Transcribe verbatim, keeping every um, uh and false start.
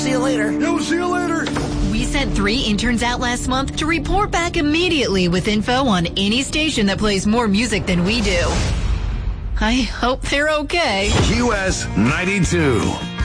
See you later. Yo, see you later. We sent three interns out last month to report back immediately with info on any station that plays more music than we do. I hope they're okay. Q S ninety-two.